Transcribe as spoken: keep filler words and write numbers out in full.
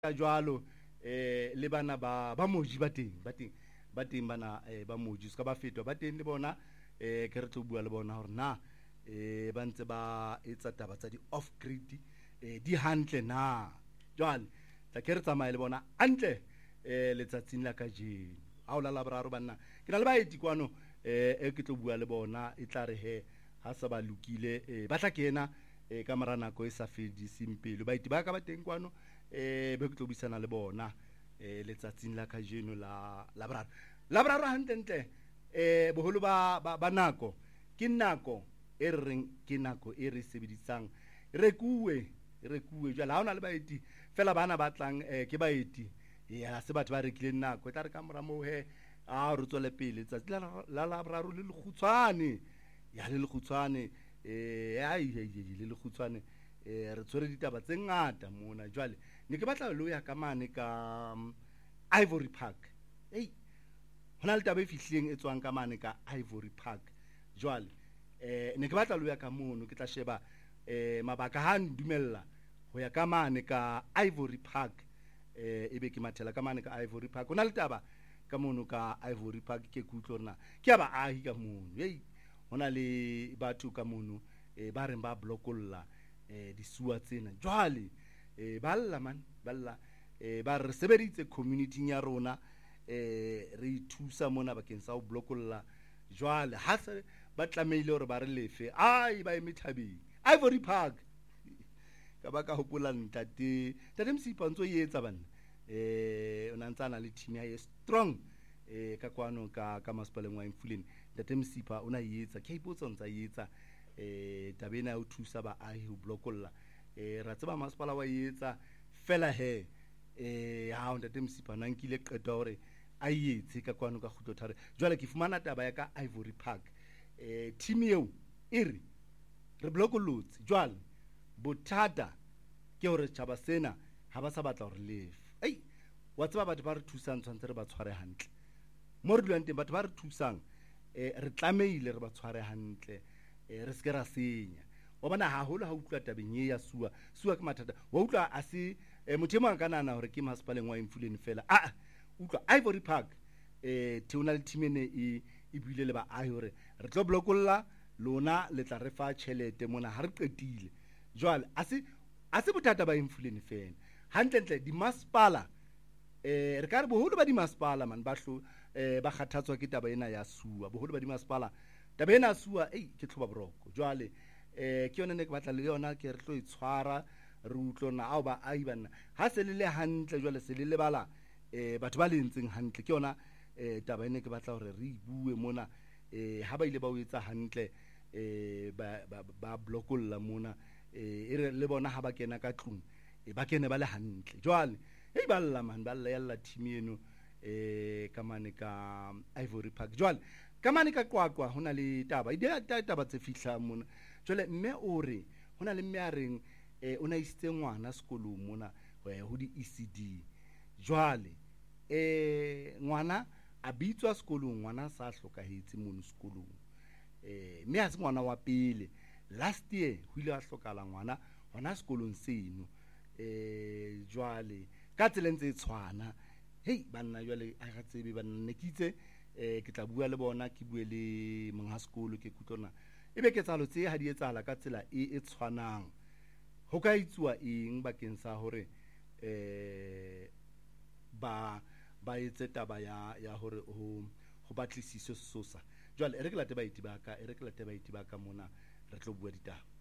ka jwalo eh le bana ba ba moji ba teng ba teng ba teng bana eh ba moji ska ba fetwa ba teng le bona eh ke re tlo bua le bona hore na eh ba ntse ba etsa taba tsa di off grid eh di hantle na jwale tla ke re tsamaya le bona antle eh letsatsing la ka jeno ha o la labraro banna ke na le baeti kwano eh e ke tlo bua le bona e tla re he ha sa ba lokile eh ba tla kena eh ka mara nako e sa fediseng pelo baeti ba ka ba teng kwano eh be ke tlo bisana le bona eh letsatsing la ka jeno la labraro labraro hantle eh boholo ba ba nako ke nako e reng ke nako e re sebedisang re kuwe re kuwe jwale ha ona le baeti fela bana ba tlang eh ke baeti ya se batho ba rekile nako e tla re ka mora mo he a re tswele pele tsa la labraro le lekhutswane ya le lekhutswane eh ai le lekhutswane eh re tsore ditaba tse ngata mona jwale ne ke batla lo ya ka mane ka Ivory Park ei hona le taba e fihleng e tswang ka mane ka Ivory Park jwale eh ne ke batla lo ya ka mono ke tla sheba eh mabaka ha ndumella ho ya ka mane ka Ivory Park eh ebe ke mathela ka mane ka Ivory Park hona le taba ka mono ka Ivory Park ke kutlorna ke aba ahi ka mono ei hona le batho ka mono e ba reng ba blokolla eh disuwa tsena jwale e balla man balla e ba re sebeditse community ya rona eh re thusa mona bakeng sa ho blokolla jwale ha se ba tlameile hore ba re lefe ai ba emethabeng Ivory Park ka ba ka hopola ntate tate Msipa ntso yetsa bana eh ona ntsana le team ya strong eh ka kwano ka ka masipaleng wa Imfuleni tate Msipa ona yetsa ke ipotsa ntsa yetsa eh tabena o thusa ba ahi ho blokolla eh ra tseba masipala wa yetsa fela he eh ha tate Msipa na nkile qeto hore a yetse ka kwano ka khutlo thare jwale ke fumana taba ya ka Ivory Park eh team eo iri re blokolotse jwale bothata ke hore tshaba sena ha ba sa batla hore lefe ei wa tseba batho ba re thusang tshwantse re ba tshware hantle mo re dulang teng batho ba re thusang eh re tlameile re ba tshware hantle eh re se ra senya wa bona ha holo ha utlwa tabeng e ya suwa suwa ke mathata wa utlwa a se motho mo ka nana hore ke masipaleng wa Imfuleni fela a utlwa Ivory Park eh theonal team ene e e buile le ba a hore re tlo blokolla lona le tla re fa tšhelete mona ha re qetile jwale a se a se bothata ba Imfuleni fela hantle ntle di masipala eh re ka re boholo ba di masipala man ba hlo eh ba kgathatswa ke taba ena ya suwa boholo ba di masipala taba ena suwa ei ke tlhoba boroko jwale eh ke yona ne ke batla le yona ke re tlo itshwara re utlona ao ba ai bana ha se le le hantle jwale se le lebala eh batho ba lentseng hantle ke yona eh taba ene ke batla hore re bue mona eh ha ba ile ba o etsa hantle eh ba ba blokolla mona eh ere le bona ha ba kena ka tlung e ba kene ba le hantle jwale ei balla man balla yalla team eno eh ka mane ka Ivory Park jwale ka mane ka Qwaqwa hona le taba ide taba tse fihla mona jwale mme o re hona le mme a reng eh ona isitse ngwana sekolong mona ho di E C D jwale eh ngwana a bitswa sekolong ngwana sa hlokahetse mono sekolong eh mme a se ngwana wa pele last year ho ile a hlokala ngwana hona sekolong seno eh jwale ka tseleng tse tshwana hey banna jwale a ga tsebe banna ne kitse eh ke tla bua le bona ke bue le monga sekolo ke kutlona ebe ke tsalo tse ha di etsala ka tsela e e tshwanang ho ka itsuwa eng bakeng sa hore eh ba ba etse taba ya ya hore ho ho batlisise sosa jwale e re ke late baiti ba ka e re ke late baiti ba ka mona re tlo bua ditaba